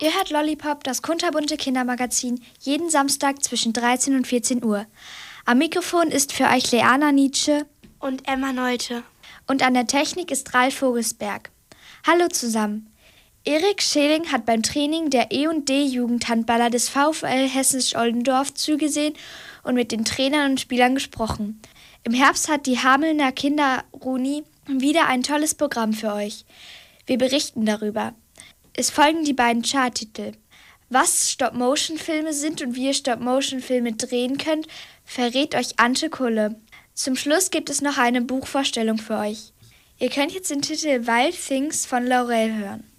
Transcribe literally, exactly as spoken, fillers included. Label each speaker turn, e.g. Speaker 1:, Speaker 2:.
Speaker 1: Ihr hört Lollipop, das kunterbunte Kindermagazin, jeden Samstag zwischen dreizehn und vierzehn Uhr. Am Mikrofon ist für euch Leana Nietzsche
Speaker 2: und Emma Neute. Und
Speaker 1: an der Technik ist Ralf Vogelsberg. Hallo zusammen. Erik Scheling hat beim Training der E und D-Jugendhandballer des VfL Hessisch-Oldendorf zugesehen und mit den Trainern und Spielern gesprochen. Im Herbst hat die Hamelner Kinderuni wieder ein tolles Programm für euch. Wir berichten darüber. Es folgen die beiden Charttitel. Was Stop-Motion-Filme sind und wie ihr Stop-Motion-Filme drehen könnt, verrät euch Antje Kulle. Zum Schluss gibt es noch eine Buchvorstellung für euch. Ihr könnt jetzt den Titel Wild Things von Laurel hören.